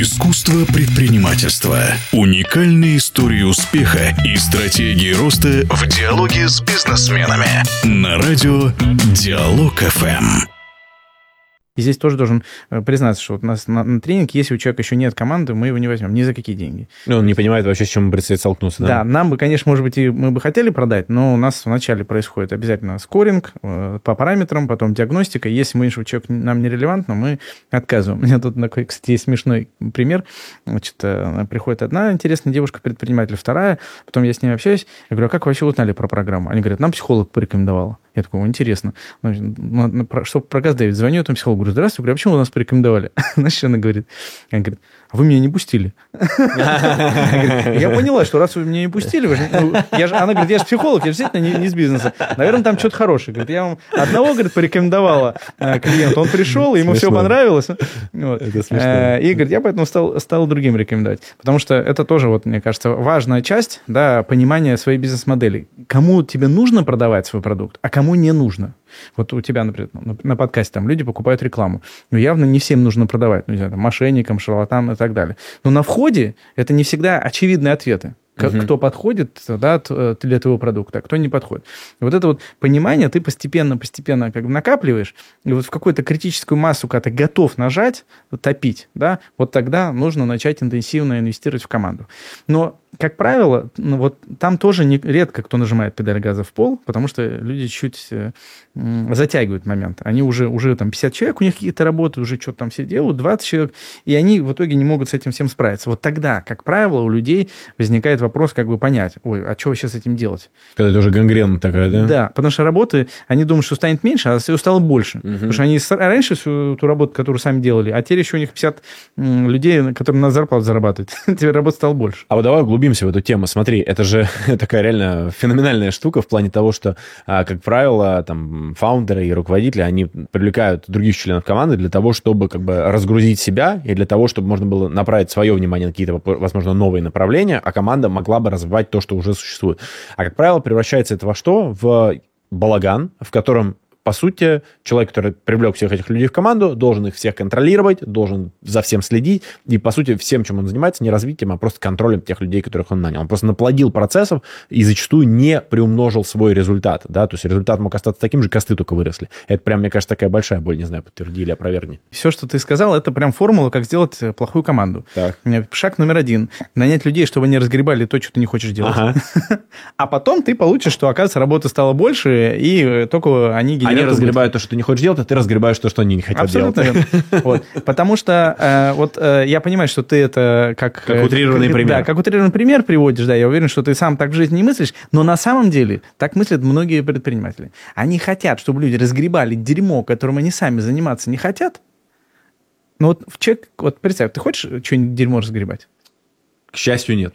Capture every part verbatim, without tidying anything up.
Искусство предпринимательства. Уникальные истории успеха и стратегии роста в диалоге с бизнесменами. На радио Диалог эф эм. И здесь тоже должен признаться, что вот у нас на, на тренинг, если у человека еще нет команды, мы его не возьмем ни за какие деньги. Ну, он не понимает вообще, с чем предстоит столкнуться. Да? Да, нам бы, конечно, может быть, и мы бы хотели продать, но у нас вначале происходит обязательно скоринг э, по параметрам, потом диагностика. Если мы, что человек нам не релевантно, мы отказываем. У меня тут, кстати, есть смешной пример. Значит, приходит одна интересная девушка-предприниматель, вторая, потом я с ней общаюсь, я говорю, а как вы вообще узнали про программу? Они говорят, нам психолог порекомендовал. Я такой, интересно. Чтобы про Газдевит звоню этому психологу, говорю, здравствуйте, говорю, а почему вы нас порекомендовали? Знаешь, что она говорит? Она говорит, а вы меня не пустили. Я поняла, что раз вы меня не пустили, вы же, ну, я же, она говорит, я же психолог, я же действительно не, не из бизнеса. Наверное, там что-то хорошее. Говорит, я вам одного, говорит, порекомендовала клиенту, он пришел, ему все понравилось. Вот. И, говорит, я поэтому стал, стал другим рекомендовать. Потому что это тоже, вот, мне кажется, важная часть, да, понимания своей бизнес-модели. Кому тебе нужно продавать свой продукт, а кому не нужно. Вот у тебя, например, на подкасте там люди покупают рекламу. Но явно не всем нужно продавать. Ну, не знаю, там, мошенникам, шарлатанам и так далее. Но на входе это не всегда очевидные ответы. Как, uh-huh. Кто подходит, да, для твоего продукта, а кто не подходит. И вот это вот понимание ты постепенно-постепенно как бы накапливаешь, и вот в какую-то критическую массу, когда ты готов нажать, топить, да, вот тогда нужно начать интенсивно инвестировать в команду. Но, как правило, ну, вот там тоже не, редко кто нажимает педаль газа в пол, потому что люди чуть м, затягивают момент. Они уже, уже там пятьдесят человек, у них какие-то работы, уже что-то там все делают, двадцать человек, и они в итоге не могут с этим всем справиться. Вот тогда, как правило, у людей возникает вопрос, как бы понять, ой, а что вообще с этим делать? Когда это уже гангрена такая, да? Да, потому что работы, они думают, что станет меньше, а ее стало больше. Угу. Потому что они раньше всю ту работу, которую сами делали, а теперь еще у них пятьдесят людей, которым на зарплату зарабатывают. Теперь работы стало больше. А вот давай углубимся в эту тему. Смотри, это же такая реально феноменальная штука в плане того, что, как правило, там, фаундеры и руководители, они привлекают других членов команды для того, чтобы как бы разгрузить себя и для того, чтобы можно было направить свое внимание на какие-то, возможно, новые направления, а команда могла бы развивать то, что уже существует. А, как правило, превращается это во что? В балаган, в котором, по сути, человек, который привлек всех этих людей в команду, должен их всех контролировать, должен за всем следить, и, по сути, всем, чем он занимается, не развитием, а просто контролем тех людей, которых он нанял. Он просто наплодил процессов и зачастую не приумножил свой результат, да, то есть результат мог остаться таким же, косты только выросли. Это прям, мне кажется, такая большая боль, не знаю, подтверди или опровергни. Все, что ты сказал, это прям формула, как сделать плохую команду. Так. Шаг номер один. Нанять людей, чтобы они разгребали то, что ты не хочешь делать. Ага. А потом ты получишь, что, оказывается, работы стало больше, и только они генерируют. Они разгребают то, что ты не хочешь делать, а ты разгребаешь то, что они не хотят Абсолютно делать. Вот. Потому что э, вот э, я понимаю, что ты это как... Как утрированный как, пример. Да, как утрированный пример приводишь, да, я уверен, что ты сам так в жизни не мыслишь, но на самом деле так мыслят многие предприниматели. Они хотят, чтобы люди разгребали дерьмо, которым они сами заниматься не хотят. Но вот в человек, вот представь, ты хочешь что-нибудь дерьмо разгребать? К счастью, нет.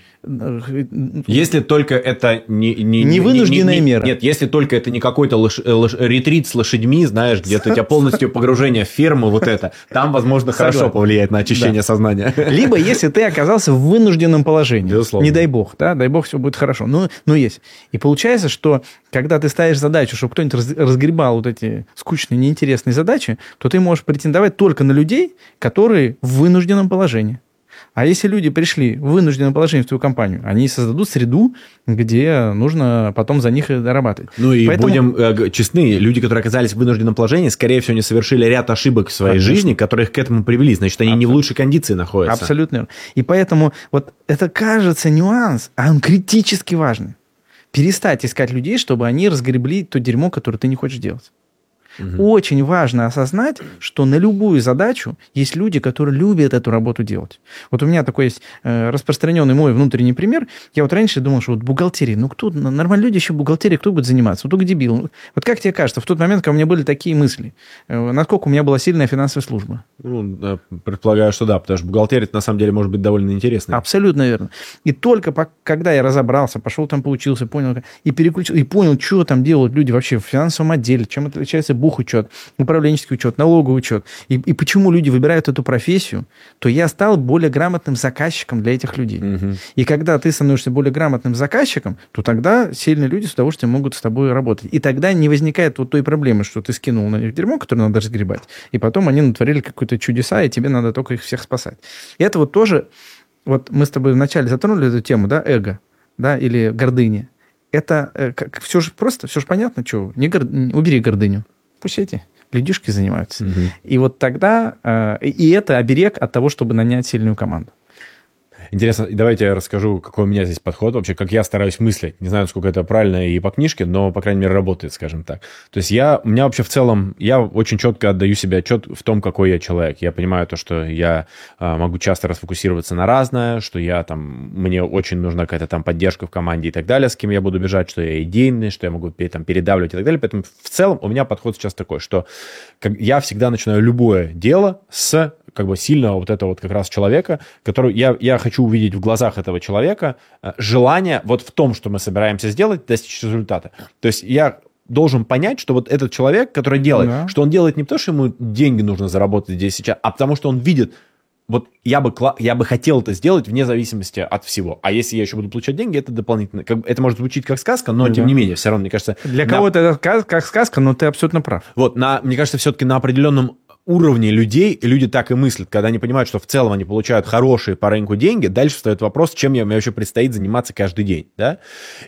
Если только это не... не Невынужденная не, не, мера. Нет, если только это не какой-то лош, лош, ретрит с лошадьми, знаешь, где-то у тебя полностью погружение в ферму, вот это, там, возможно, хорошо Согласен. Повлияет на очищение да. сознания. Либо если ты оказался в вынужденном положении. Безусловно. Не дай бог, да, дай бог, все будет хорошо. Но, но есть. И получается, что когда ты ставишь задачу, чтобы кто-нибудь разгребал вот эти скучные, неинтересные задачи, то ты можешь претендовать только на людей, которые в вынужденном положении. А если люди пришли в вынужденное положение в твою компанию, они создадут среду, где нужно потом за них и дорабатывать. Ну и Поэтому... будем э, честны, люди, которые оказались в вынужденном положении, скорее всего, они совершили ряд ошибок в своей Конечно. Жизни, которые их к этому привели. Значит, они Абсолютно. Не в лучшей кондиции находятся. Абсолютно. И поэтому вот это кажется нюанс, а он критически важный. Перестать искать людей, чтобы они разгребли то дерьмо, которое ты не хочешь делать. Угу. Очень важно осознать, что на любую задачу есть люди, которые любят эту работу делать. Вот у меня такой есть э, распространенный мой внутренний пример. Я вот раньше думал, что вот бухгалтерия, ну кто, нормальные люди еще бухгалтерией, кто будет заниматься? Вот только дебил. Вот как тебе кажется, в тот момент, когда у меня были такие мысли, э, насколько у меня была сильная финансовая служба? Ну, да, предполагаю, что да, потому что бухгалтерия на самом деле может быть довольно интересной. Абсолютно верно. И только по, когда я разобрался, пошел там, поучился, понял, и переключил, и понял, что там делают люди вообще в финансовом отделе, чем отличается бухгалтерия бухучет, управленческий учет, налоговый учет, и, и почему люди выбирают эту профессию, то я стал более грамотным заказчиком для этих людей. Угу. И когда ты становишься более грамотным заказчиком, то тогда сильные люди с удовольствием могут с тобой работать. И тогда не возникает вот той проблемы, что ты скинул на них дерьмо, которое надо разгребать, и потом они натворили какие-то чудеса, и тебе надо только их всех спасать. И это вот тоже, вот мы с тобой вначале затронули эту тему, да, эго, да, или гордыня. Это э, как, все же просто, все же понятно, что, не гор... убери гордыню, пусть эти людишки занимаются. Угу. И вот тогда, э, и это оберег от того, чтобы нанять сильную команду. Интересно, давайте я расскажу, какой у меня здесь подход вообще, как я стараюсь мыслить. Не знаю, насколько это правильно и по книжке, но, по крайней мере, работает, скажем так. То есть я, у меня вообще в целом, я очень четко отдаю себе отчет в том, какой я человек. Я понимаю то, что я а, могу часто расфокусироваться на разное, что я там, мне очень нужна какая-то там поддержка в команде и так далее, с кем я буду бежать, что я идейный, что я могу там передавливать и так далее. Поэтому в целом у меня подход сейчас такой, что как, я всегда начинаю любое дело с как бы сильного вот этого вот как раз человека, который я, я хочу увидеть в глазах этого человека желание вот в том, что мы собираемся сделать, достичь результата. То есть я должен понять, что вот этот человек, который делает, да. что он делает не потому, что ему деньги нужно заработать здесь сейчас, а потому что он видит, вот я бы, я бы хотел это сделать вне зависимости от всего. А если я еще буду получать деньги, это дополнительно. Как, это может звучить как сказка, но да. тем не менее, все равно, мне кажется... Для на... кого-то это как сказка, но ты абсолютно прав. Вот, на, мне кажется, все-таки на определенном уровне людей, люди так и мыслят, когда они понимают, что в целом они получают хорошие по рынку деньги, дальше встает вопрос, чем мне вообще предстоит заниматься каждый день, да?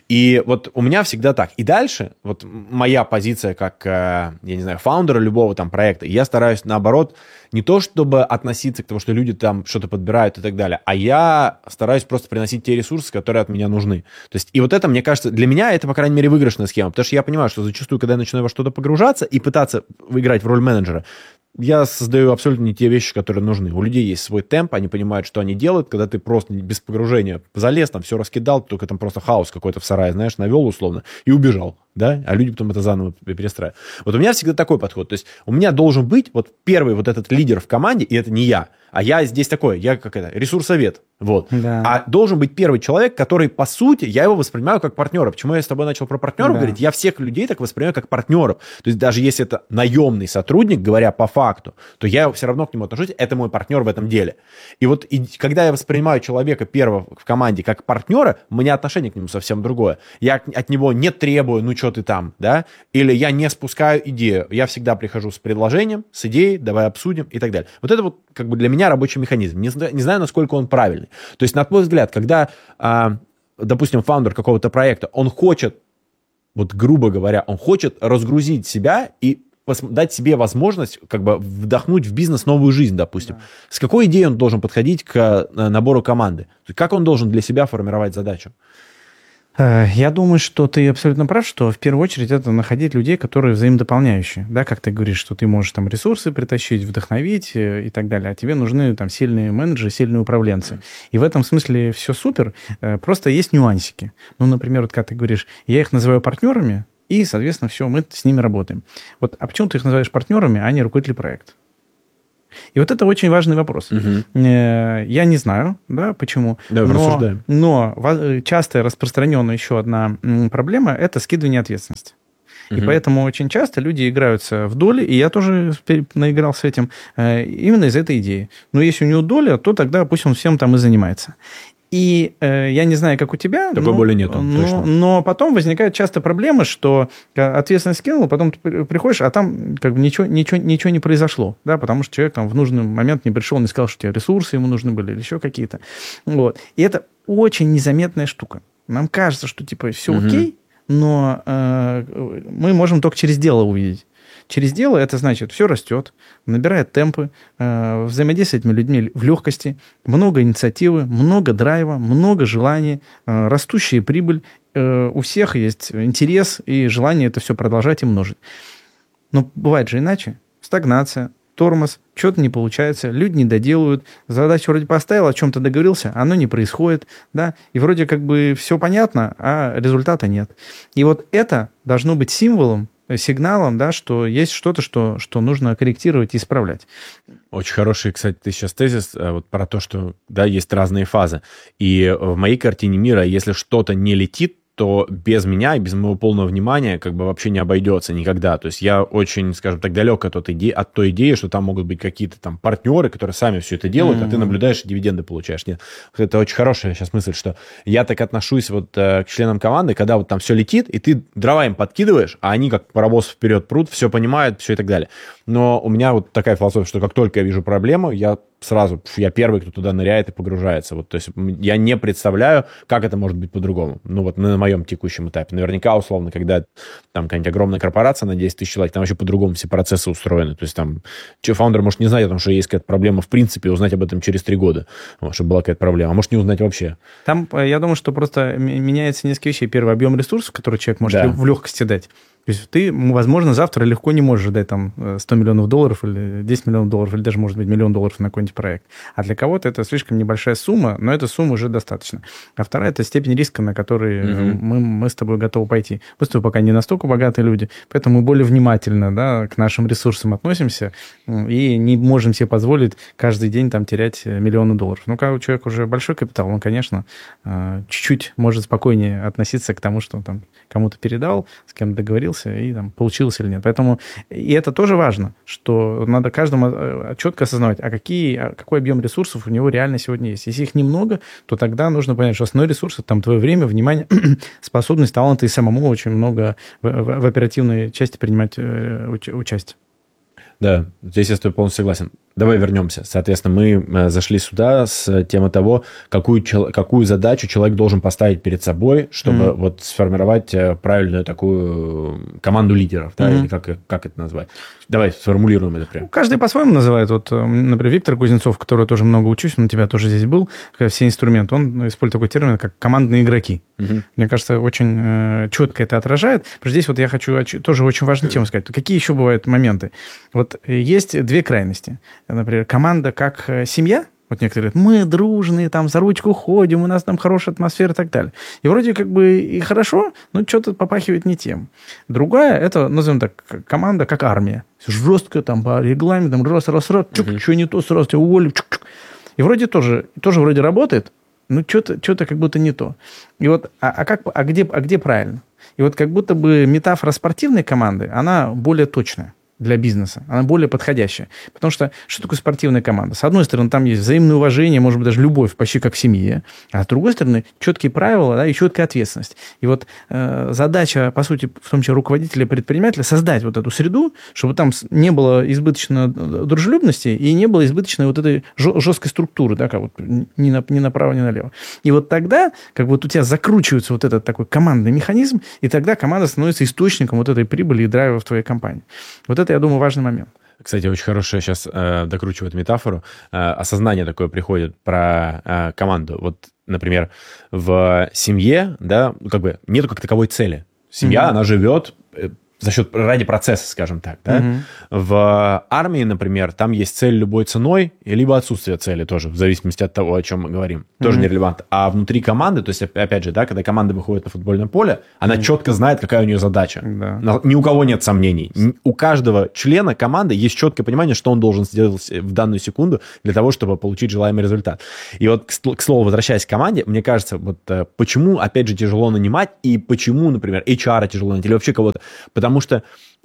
И вот у меня всегда так. И дальше, вот моя позиция как, я не знаю, фаундера любого там проекта, я стараюсь, наоборот, не то чтобы относиться к тому, что люди там что-то подбирают и так далее, а я стараюсь просто приносить те ресурсы, которые от меня нужны. То есть, и вот это, мне кажется, для меня это, по крайней мере, выигрышная схема, потому что я понимаю, что зачастую, когда я начинаю во что-то погружаться и пытаться играть в роль менеджера, я создаю абсолютно не те вещи, которые нужны. У людей есть свой темп, они понимают, что они делают, когда ты просто без погружения залез, там все раскидал, только там просто хаос какой-то в сарае, знаешь, навел условно и убежал, да, а люди потом это заново перестраивают. Вот у меня всегда такой подход, то есть у меня должен быть вот первый вот этот лидер в команде, и это не я, а я здесь такой, я как это, ресурсовед, вот. Да. А должен быть первый человек, который, по сути, я его воспринимаю как партнера. Почему я с тобой начал про партнеров да. говорить? Я всех людей так воспринимаю как партнеров. То есть даже если это наемный сотрудник, говоря по факту, то я все равно к нему отношусь, это мой партнер в этом деле. И вот и, когда я воспринимаю человека первого в команде как партнера, у меня отношение к нему совсем другое. Я от него не требую, ну что ты там, да, или я не спускаю идею. Я всегда прихожу с предложением, с идеей, давай обсудим и так далее. Вот это вот как бы для меня рабочий механизм. Не, не знаю, насколько он правильный. То есть, на твой взгляд, когда, а, допустим, фаундер какого-то проекта, он хочет, вот грубо говоря, он хочет разгрузить себя и дать себе возможность как бы вдохнуть в бизнес новую жизнь, допустим. Да. С какой идеей он должен подходить к набору команды? Как он должен для себя формировать задачу? Я думаю, что ты абсолютно прав, что в первую очередь это находить людей, которые взаимодополняющие. Да, как ты говоришь, что ты можешь там ресурсы притащить, вдохновить и так далее, а тебе нужны там сильные менеджеры, сильные управленцы. И в этом смысле все супер, просто есть нюансики. Ну, например, вот как ты говоришь, я их называю партнерами, и, соответственно, все, мы с ними работаем. Вот, а почему ты их называешь партнерами, а не руководители проекта? И вот это очень важный вопрос. Угу. Я не знаю, да, почему. Да, но, но часто распространенная еще одна проблема – это скидывание ответственности. Угу. И поэтому очень часто люди играются в доли, и я тоже наигрался этим, именно из этой идеи. Но если у него доля, то тогда пусть он всем там и занимается. И э, я не знаю, как у тебя, такой но, боли нету, но, точно. но потом возникает часто проблема, что ответственность скинул, потом ты приходишь, а там как бы ничего, ничего, ничего не произошло, да, потому что человек там в нужный момент не пришел, не сказал, что тебе ресурсы ему нужны были или еще какие-то. Вот. И это очень незаметная штука. Нам кажется, что типа все угу. окей, но э, мы можем только через дело увидеть. Через дело это значит, все растет, набирает темпы, э, взаимодействие с этими людьми в легкости, много инициативы, много драйва, много желаний, э, растущая прибыль. Э, у всех есть интерес и желание это все продолжать и множить. Но бывает же иначе. Стагнация, тормоз, что-то не получается, люди не доделают, задачу вроде поставил, о чем-то договорился, оно не происходит, да, и вроде как бы все понятно, а результата нет. И вот это должно быть символом, сигналом, да, что есть что-то, что, что нужно корректировать и исправлять. Очень хороший, кстати, ты сейчас тезис вот про то, что, да, есть разные фазы. И в моей картине мира, если что-то не летит, что без меня и без моего полного внимания как бы вообще не обойдется никогда. То есть я очень, скажем так, далек от, иде... от той идеи, что там могут быть какие-то там партнеры, которые сами все это делают, mm-hmm. а ты наблюдаешь и дивиденды получаешь. Нет. Это очень хорошая сейчас мысль, что я так отношусь вот э, к членам команды, когда вот там все летит, и ты дрова им подкидываешь, а они как паровоз вперед прут, все понимают, все и так далее. Но у меня вот такая философия, что как только я вижу проблему, я сразу, я первый, кто туда ныряет и погружается. Вот, то есть я не представляю, как это может быть по-другому. Ну вот на моем текущем этапе. Наверняка, условно, когда там какая-нибудь огромная корпорация на десять тысяч человек, там вообще по-другому все процессы устроены. То есть там фаундер может не знать о том, что есть какая-то проблема в принципе, узнать об этом через три года, вот, чтобы была какая-то проблема. А может не узнать вообще. Там, я думаю, что просто меняется несколько вещей. Первый, объем ресурсов, который человек может да. в легкости дать. То есть ты, возможно, завтра легко не можешь дать там сто миллионов долларов или десять миллионов долларов, или даже, может быть, миллион долларов на какой-нибудь проект. А для кого-то это слишком небольшая сумма, но эта сумма уже достаточно. А вторая – это степень риска, на который mm-hmm. мы, мы с тобой готовы пойти. Мы с тобой пока не настолько богатые люди, поэтому мы более внимательно да, к нашим ресурсам относимся и не можем себе позволить каждый день там терять миллионы долларов. Ну, когда у человека уже большой капитал, он, конечно, чуть-чуть может спокойнее относиться к тому, что он там кому-то передал, с кем договорился, и там, получилось или нет. Поэтому и это тоже важно, что надо каждому четко осознавать, а, какие, а какой объем ресурсов у него реально сегодня есть. Если их немного, то тогда нужно понять, что основной ресурс – это там, твое время, внимание, способность, талант и самому очень много в, в, в оперативной части принимать э, уч- участие. Да, здесь я с тобой полностью согласен. Давай вернемся. Соответственно, мы зашли сюда с темы того, какую, какую задачу человек должен поставить перед собой, чтобы mm-hmm. вот сформировать правильную такую команду лидеров, да, mm-hmm. или как, как это назвать. Давай сформулируем это прямо. Каждый по-своему называет. Вот, например, Виктор Кузнецов, который тоже много учусь, он у тебя тоже здесь был, все инструменты, он использует такой термин, как командные игроки. Mm-hmm. Мне кажется, очень э, четко это отражает. Здесь вот я хочу тоже очень важную тему сказать. Какие еще бывают моменты? Вот есть две крайности. Например, команда как семья. Вот некоторые говорят, мы дружные, там за ручку ходим, у нас там хорошая атмосфера и так далее. И вроде как бы и хорошо, но что-то попахивает не тем. Другая, это, назовем так, команда как армия. Жестко там по регламентам, раз, раз, раз, чук, uh-huh. что не то, сразу тебя уволим. Чук, чук. И вроде тоже, тоже вроде работает, но что-то, что-то как будто не то. И вот, а, а, как, а, где, а где правильно? И вот как будто бы метафора спортивной команды, она более точная для бизнеса, она более подходящая. Потому что что такое спортивная команда? С одной стороны, там есть взаимное уважение, может быть, даже любовь, почти как в семье. А с другой стороны, четкие правила, да, и четкая ответственность. И вот э, задача, по сути, в том числе руководителя, предпринимателя, создать вот эту среду, чтобы там не было избыточно дружелюбности и не было избыточной вот этой жесткой структуры, да, как вот ни, на, ни направо, ни налево. И вот тогда, как вот у тебя закручивается вот этот такой командный механизм, и тогда команда становится источником вот этой прибыли и драйва в твоей компании. Вот это, я думаю, важный момент. Кстати, очень хорошая сейчас э, докручивает метафору. Э, осознание такое приходит про э, команду. Вот, например, в семье, да, как бы нету как таковой цели. Семья, mm-hmm. она живет э, за счет, ради процесса, скажем так. Да? Mm-hmm. В армии, например, там есть цель любой ценой, либо отсутствие цели тоже, в зависимости от того, о чем мы говорим. Тоже mm-hmm. нерелевантно. А внутри команды, то есть, опять же, да, когда команда выходит на футбольное поле, она mm-hmm. четко знает, какая у нее задача. Mm-hmm. Ни у кого нет сомнений. У каждого члена команды есть четкое понимание, что он должен сделать в данную секунду для того, чтобы получить желаемый результат. И вот, к слову, возвращаясь к команде, мне кажется, вот почему, опять же, тяжело нанимать, и почему, например, эйч ар тяжело нанимать, или вообще кого-то, потому что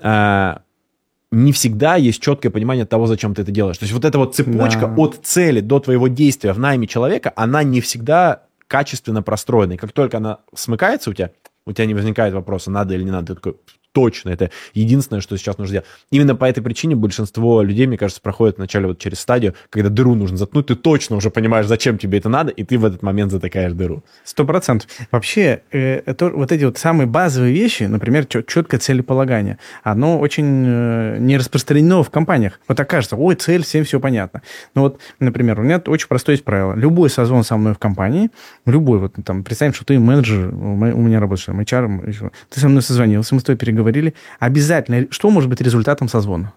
э, не всегда есть четкое понимание того, зачем ты это делаешь. То есть вот эта вот цепочка да. от цели до твоего действия в найме человека, она не всегда качественно простроена. И как только она смыкается у тебя, у тебя не возникает вопроса, надо или не надо. Ты такой, точно, это единственное, что сейчас нужно сделать. Именно по этой причине большинство людей, мне кажется, проходят вначале вот через стадию, когда дыру нужно заткнуть, ты точно уже понимаешь, зачем тебе это надо, и ты в этот момент затыкаешь дыру. Сто процентов. Вообще, э, это, вот эти вот самые базовые вещи, например, четкое целеполагание, оно очень э, не распространено в компаниях. Вот так кажется, ой, цель, всем все понятно. Ну вот, например, у меня очень простое есть правило. Любой созвон со мной в компании, любой, вот там, представим, что ты менеджер, у меня работаешь, эйч ар, ты со мной созвонился, мы с тобой переговорили, говорили, обязательно, что может быть результатом созвона?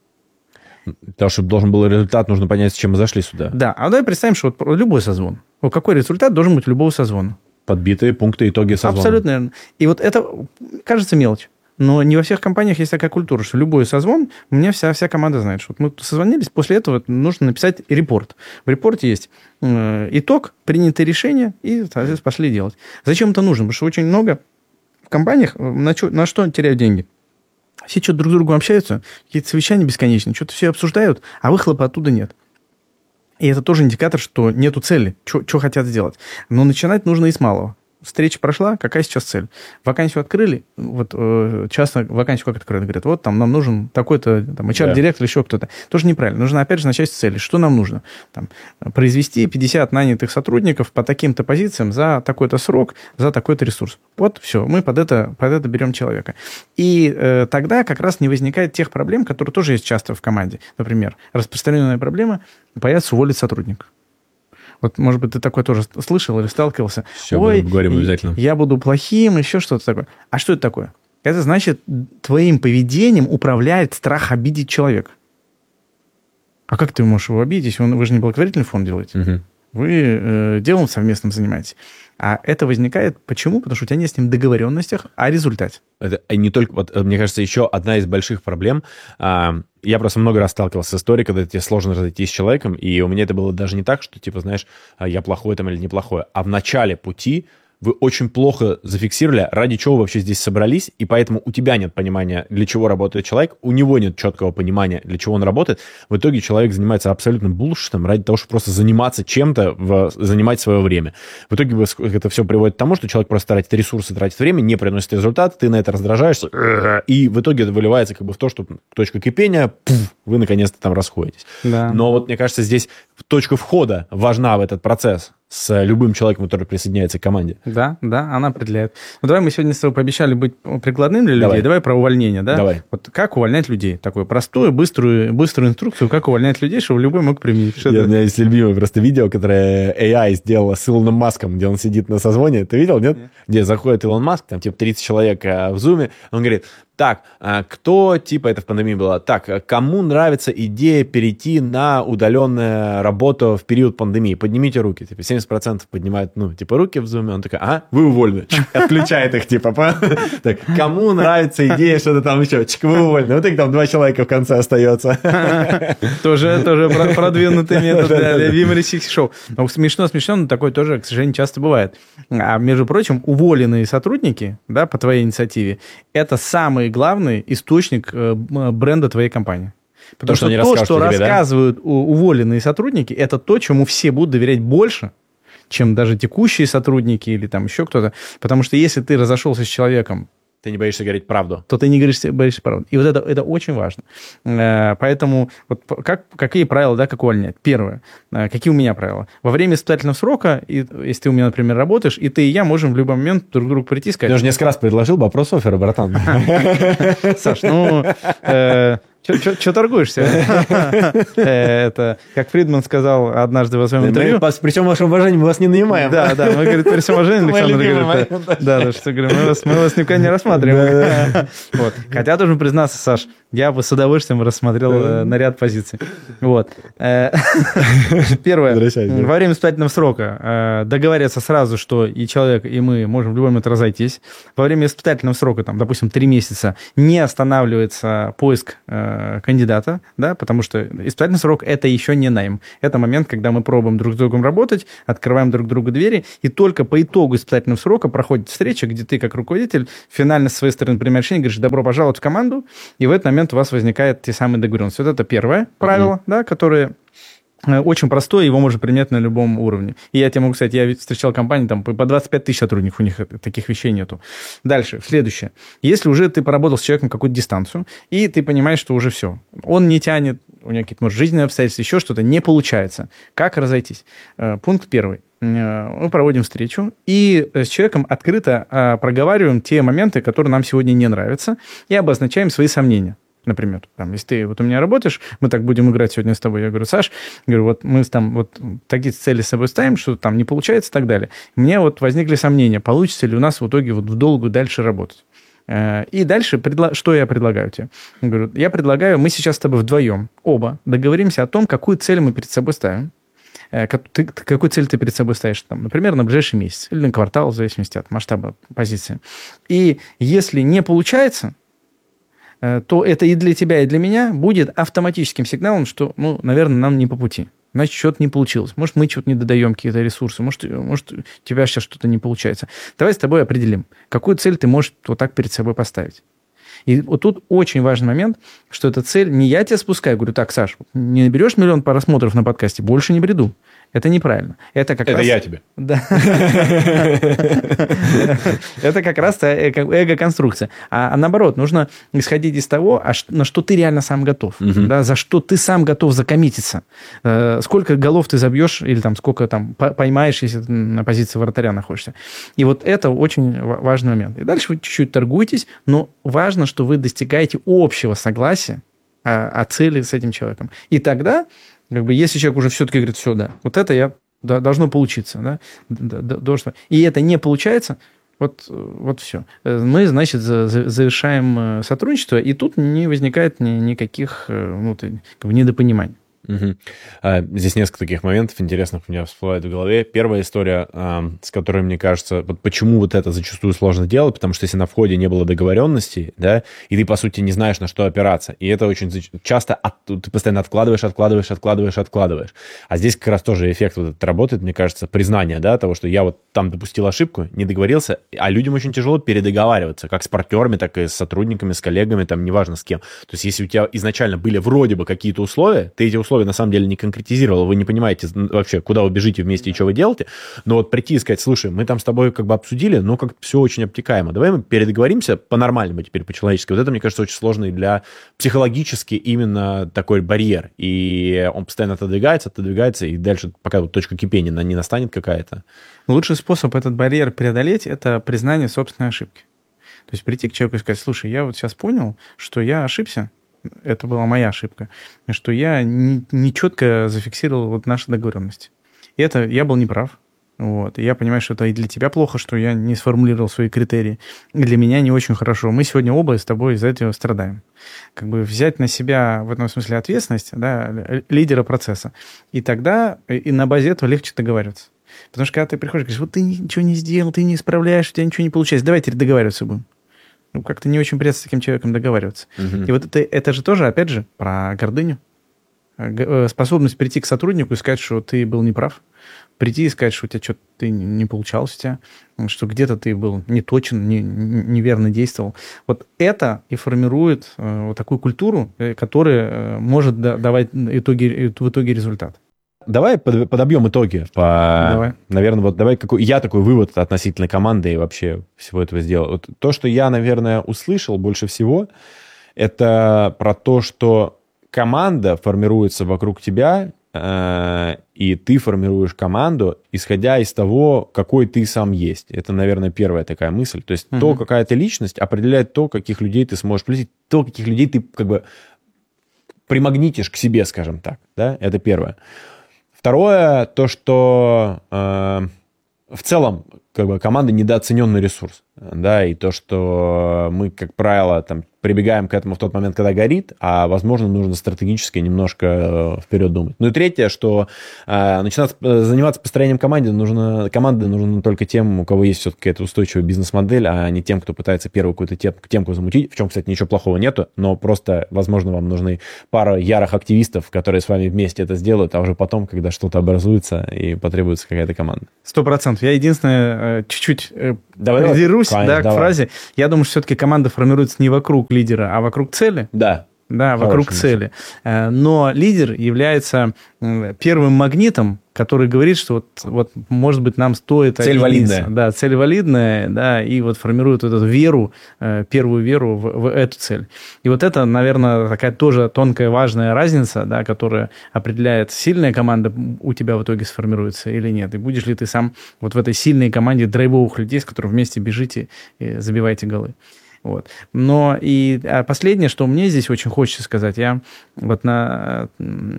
Для того, чтобы должен был результат, нужно понять, с чем мы зашли сюда. Да, а давай представим, что вот любой созвон. Вот какой результат должен быть у любого созвона? Подбитые пункты, итоги созвона. Абсолютно верно. И вот это, кажется, мелочь. Но не во всех компаниях есть такая культура, что любой созвон, у меня вся, вся команда знает, что вот мы созвонились, после этого нужно написать репорт. В репорте есть э, итог, принятые решения, и, соответственно, пошли делать. Зачем это нужно? Потому что очень много в компаниях на, чё, на что теряют деньги. Все что-то друг с другом общаются, какие-то совещания бесконечные, что-то все обсуждают, а выхлопа оттуда нет. И это тоже индикатор, что нету цели, что хотят сделать. Но начинать нужно и с малого. Встреча прошла, какая сейчас цель? Вакансию открыли, вот э, часто вакансию как открыли, говорят, вот там нам нужен такой-то там, эйч ар-директор, да. еще кто-то. Тоже неправильно. Нужно опять же начать с цели. Что нам нужно? Там, произвести пятьдесят нанятых сотрудников по таким-то позициям за такой-то срок, за такой-то ресурс. Вот все, мы под это, под это берем человека. И э, тогда как раз не возникает тех проблем, которые тоже есть часто в команде. Например, распространенная проблема – боятся уволить сотрудника. Вот, может быть, ты такое тоже слышал или сталкивался. Все, ой, говорим обязательно. Я буду плохим, еще что-то такое. А что это такое? Это значит, твоим поведением управляет страх обидеть человека. А как ты можешь его обидеть, если он, вы же не благотворительный фонд делаете? Угу. Вы э, делом совместным занимаетесь. А это возникает почему? Потому что у тебя нет с ним договоренностях о результате. Это не только... Вот, мне кажется, еще одна из больших проблем. Я просто много раз сталкивался с историей, когда тебе сложно разойтись с человеком, и у меня это было даже не так, что, типа, знаешь, я плохой там или неплохой, а в начале пути вы очень плохо зафиксировали, ради чего вы вообще здесь собрались, и поэтому у тебя нет понимания, для чего работает человек, у него нет четкого понимания, для чего он работает. В итоге человек занимается абсолютным булшитом ради того, чтобы просто заниматься чем-то, в, занимать свое время. В итоге это все приводит к тому, что человек просто тратит ресурсы, тратит время, не приносит результат, ты на это раздражаешься, и в итоге это выливается как бы в то, что точка кипения, пуф, вы наконец-то там расходитесь. Да. Но вот мне кажется, здесь точка входа важна в этот процесс с любым человеком, который присоединяется к команде. Да, да, она определяет. Ну, давай мы сегодня с тобой пообещали быть прикладным для людей. Давай, давай про увольнение, да? Давай. Вот как увольнять людей? Такую простую, быструю, быструю инструкцию, как увольнять людей, чтобы любой мог применить. Я, у меня есть любимое просто видео, которое эй ай сделала с Илоном Маском, где он сидит на созвоне. Ты видел, нет? нет? Где заходит Илон Маск, там типа тридцать человек в зуме, он говорит... Так, кто, типа, это в пандемии было, так, кому нравится идея перейти на удаленную работу в период пандемии? Поднимите руки. Типа, семьдесят процентов поднимают, ну, типа, руки в зуме. Он такой, а, вы уволены. Отключает их, типа, так, кому нравится идея что-то там еще? Чик, вы уволены. Вот их там два человека в конце остается. Тоже, тоже продвинутый метод для юмористических шоу. Смешно, смешно, но такое тоже, к сожалению, часто бывает. А, между прочим, уволенные сотрудники, да, по твоей инициативе, это самые главный источник бренда твоей компании. Потому то, что, что то, что тебе, рассказывают да? уволенные сотрудники, это то, чему все будут доверять больше, чем даже текущие сотрудники или там еще кто-то. Потому что если ты разошелся с человеком, ты не боишься говорить правду. То ты не говоришь, боишься правду. И вот это, это очень важно. Поэтому вот как, какие правила, да, как увольнять? Первое. Какие у меня правила? Во время испытательного срока, и, если ты у меня, например, работаешь, и ты и я можем в любой момент друг к другу прийти и сказать... Я уже несколько раз предложил вопрос оффера, братан. Саш, ну... Че торгуешься? Это, как Фридман сказал однажды в своем интервью... При всем вашем уважении мы вас не нанимаем. Да, да, мы, говорит, при всем уважении, Александр говорит, да, да, что говорим, мы вас, мы вас никогда не рассматриваем. Вот. Хотя должен признаться, Саш, я бы с удовольствием рассмотрел на ряд позиций. Вот. Первое. Во время испытательного срока договориться сразу, что и человек, и мы можем в любой момент разойтись. Во время испытательного срока, там, допустим, три месяца, не останавливается поиск кандидата, да, потому что испытательный срок – это еще не найм. Это момент, когда мы пробуем друг с другом работать, открываем друг другу двери, и только по итогу испытательного срока проходит встреча, где ты, как руководитель, финально с своей стороны принимаешь решение, говоришь, добро пожаловать в команду, и в этот момент у вас возникают те самые договоренности. Вот это первое правило, mm-hmm. да, которое... очень простой, его можно применять на любом уровне. И я тебе могу сказать, я встречал компании, там по двадцать пять тысяч сотрудников, у них таких вещей нету. Дальше, следующее. Если уже ты поработал с человеком какую-то дистанцию, и ты понимаешь, что уже все, он не тянет, у него какие-то, может, жизненные обстоятельства, еще что-то, не получается. Как разойтись? Пункт первый. Мы проводим встречу и с человеком открыто проговариваем те моменты, которые нам сегодня не нравятся, и обозначаем свои сомнения. Например, там, если ты вот у меня работаешь, мы так будем играть сегодня с тобой. Я говорю, Саш, говорю, вот мы там вот такие цели с собой ставим, что там не получается и так далее. Мне вот возникли сомнения, получится ли у нас в итоге вот в долгу дальше работать. И дальше, что я предлагаю тебе? Я говорю, я предлагаю, мы сейчас с тобой вдвоем, оба, договоримся о том, какую цель мы перед собой ставим. Ты, какую цель ты перед собой ставишь, там, например, на ближайший месяц или на квартал, в зависимости от масштаба позиции. И если не получается, то это и для тебя, и для меня будет автоматическим сигналом, что, ну, наверное, нам не по пути. Значит, что-то не получилось. Может, мы что-то не додаем, какие-то ресурсы. Может, может, у тебя сейчас что-то не получается. Давай с тобой определим, какую цель ты можешь вот так перед собой поставить. И вот тут очень важный момент, что эта цель не я тебя спускаю, говорю, так, Саш, не наберешь миллион просмотров на подкасте, больше не бреду. Это неправильно. Это как Это раз... я тебе. Да. Это как раз эго-конструкция. А наоборот, нужно исходить из того, на что ты реально сам готов. За что ты сам готов закоммититься. Сколько голов ты забьешь, или там сколько там поймаешь, если ты на позиции вратаря находишься. И вот это очень важный момент. И дальше вы чуть-чуть торгуетесь, но важно, что вы достигаете общего согласия о цели с этим человеком. И тогда... Как бы, если человек уже все-таки говорит, все, да, вот это я, да, должно получиться, да, да, да, должно, и это не получается, вот, вот все. Мы, значит, завершаем сотрудничество, и тут не возникает ни, никаких, ну, как бы, недопониманий. Угу. А, здесь несколько таких моментов интересных у меня всплывает в голове. Первая история, а, с которой, мне кажется, вот почему вот это зачастую сложно делать, потому что если на входе не было договоренности, да, и ты, по сути, не знаешь, на что опираться, и это очень часто от, ты постоянно откладываешь, откладываешь, откладываешь, откладываешь. А здесь как раз тоже эффект вот этот работает, мне кажется, признание, да, того, что я вот там допустил ошибку, не договорился, а людям очень тяжело передоговариваться, как с партнерами, так и с сотрудниками, с коллегами, там, неважно с кем. То есть если у тебя изначально были вроде бы какие-то условия, ты эти условия на самом деле не конкретизировал, вы не понимаете вообще, куда вы бежите вместе и что вы делаете, но вот прийти и сказать, слушай, мы там с тобой как бы обсудили, но как все очень обтекаемо, давай мы передоговоримся по-нормальному теперь, по-человечески. Вот это, мне кажется, очень сложный для психологически именно такой барьер, и он постоянно отодвигается, отодвигается, и дальше пока вот точка кипения не настанет какая-то. Лучший способ этот барьер преодолеть – это признание собственной ошибки. То есть прийти к человеку и сказать, слушай, я вот сейчас понял, что я ошибся, это была моя ошибка, что я не, не четко зафиксировал вот наши договоренности. И это я был неправ. Вот. И я понимаю, что это и для тебя плохо, что я не сформулировал свои критерии. И для меня не очень хорошо. Мы сегодня оба с тобой из-за этого страдаем. Как бы взять на себя в этом смысле ответственность, да, лидера процесса. И тогда и на базе этого легче договариваться. Потому что когда ты приходишь и говоришь, вот ты ничего не сделал, ты не исправляешь, у тебя ничего не получается, давай теперь договариваться будем. Ну, как-то не очень приятно с таким человеком договариваться. Uh-huh. И вот это, это же тоже, опять же, про гордыню. Способность прийти к сотруднику и сказать, что ты был неправ. Прийти и сказать, что у тебя что-то не получалось у тебя, что где-то ты был не точен, не, неверно действовал. Вот это и формирует вот такую культуру, которая может давать итоги, в итоге результат. Давай подобьем итоги. По... Давай. Наверное, вот давай какой... я такой вывод относительно команды и вообще всего этого сделал. Вот то, что я, наверное, услышал больше всего, это про то, что команда формируется вокруг тебя, э, и ты формируешь команду, исходя из того, какой ты сам есть. Это, наверное, первая такая мысль. То есть uh-huh. то, какая ты личность, определяет то, каких людей ты сможешь пригласить, то, каких людей ты как бы примагнитишь к себе, скажем так. Да? Это первое. Второе, то, что э, в целом как бы, команда недооцененный ресурс, да, и то, что мы, как правило, там, прибегаем к этому в тот момент, когда горит, а, возможно, нужно стратегически немножко вперед думать. Ну и третье, что э, начинать заниматься построением команды нужно, команды нужно только тем, у кого есть все-таки эта устойчивая бизнес-модель, а не тем, кто пытается первую какую-то темку замутить, в чем, кстати, ничего плохого нету, но просто, возможно, вам нужны пара ярых активистов, которые с вами вместе это сделают, а уже потом, когда что-то образуется и потребуется какая-то команда. Сто процентов. Я единственное, чуть-чуть давай, придерусь давай, да, конечно, к фразе. Я думаю, что все-таки команда формируется не вокруг лидера, а вокруг цели. Да. Да, вокруг цели. Но лидер является первым магнитом, который говорит, что вот, вот может быть, нам стоит... Цель валидная. Да, цель валидная, да, и вот формирует эту веру, первую веру в, в эту цель. И вот это, наверное, такая тоже тонкая, важная разница, да, которая определяет, сильная команда у тебя в итоге сформируется или нет. И будешь ли ты сам вот в этой сильной команде драйвовых людей, с которыми вместе бежите и забиваете голы. Вот. Но и последнее, что мне здесь очень хочется сказать, я вот на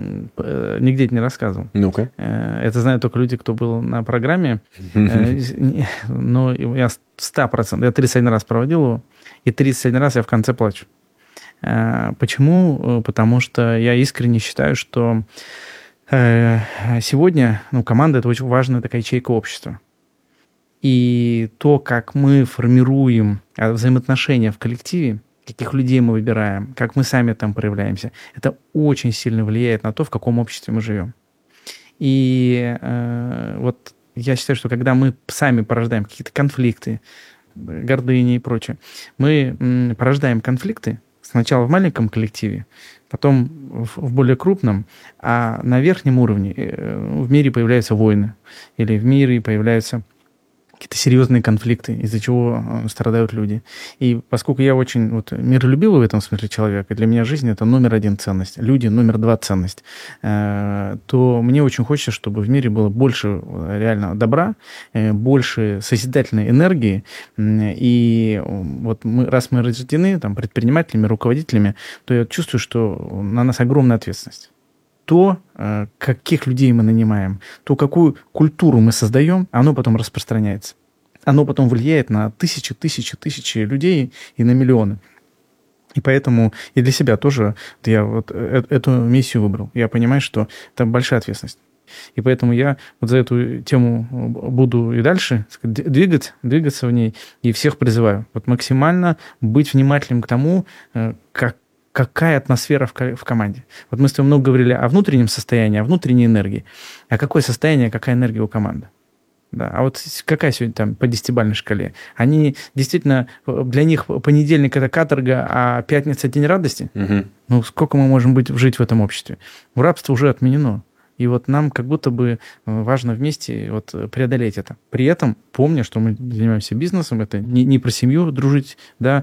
нигде это не рассказывал. Ну-ка. Это знают только люди, кто был на программе. Но я сто процентов, я тридцать один раз проводил его, и тридцать один раз я в конце плачу. Почему? Потому что я искренне считаю, что сегодня, ну, команда – это очень важная такая ячейка общества. И то, как мы формируем взаимоотношения в коллективе, каких людей мы выбираем, как мы сами там проявляемся, это очень сильно влияет на то, в каком обществе мы живем. И э, вот я считаю, что когда мы сами порождаем какие-то конфликты, гордыни и прочее, мы м, порождаем конфликты сначала в маленьком коллективе, потом в, в более крупном, а на верхнем уровне э, в мире появляются войны, или в мире появляются какие-то серьезные конфликты, из-за чего страдают люди. И поскольку я очень вот, миролюбивый в этом смысле человек, и для меня жизнь — это номер один ценность, люди — номер два ценность, э, то мне очень хочется, чтобы в мире было больше реально добра, э, больше созидательной энергии. Э, и вот мы, раз мы рождены там, предпринимателями, руководителями, то я чувствую, что на нас огромная ответственность. То, каких людей мы нанимаем, то, какую культуру мы создаем, оно потом распространяется. Оно потом влияет на тысячи, тысячи, тысячи людей и на миллионы. И поэтому и для себя тоже я вот эту миссию выбрал. Я понимаю, что это большая ответственность. И поэтому я вот за эту тему буду и дальше двигать, двигаться в ней, и всех призываю вот максимально быть внимательным к тому, как какая атмосфера в, в команде. Вот мы с тобой много говорили о внутреннем состоянии, о внутренней энергии. А какое состояние, какая энергия у команды? Да. А вот какая сегодня там по десятибалльной шкале? Они действительно, для них понедельник — это каторга, а пятница — день радости? Угу. Ну, сколько мы можем быть, жить в этом обществе? Рабство уже отменено. И вот нам как будто бы важно вместе вот преодолеть это. При этом, помня, что мы занимаемся бизнесом, это не, не про семью дружить, да,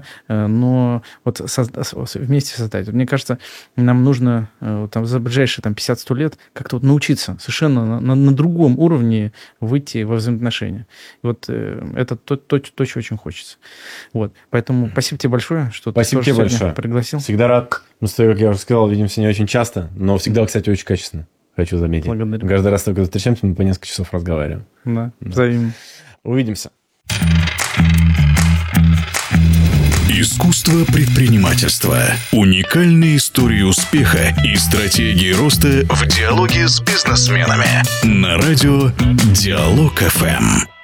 но вот созда- вместе создать. Мне кажется, нам нужно там, за ближайшие там, пятьдесят-сто лет как-то вот научиться совершенно на, на другом уровне выйти во взаимоотношения. И вот это то, то, то, что очень хочется. Вот. Поэтому спасибо тебе большое, что спасибо ты тебе большое. Пригласил. Всегда рад. Мы с тобой, как я уже сказал, видимся не очень часто, но всегда, кстати, очень качественно. Хочу заметить. Благодарю. Каждый раз, только встречаемся, мы по несколько часов разговариваем. Да, взаимно. Увидимся. Искусство предпринимательства. Уникальные истории успеха и стратегии роста в диалоге с бизнесменами. На радио Диалог эф эм.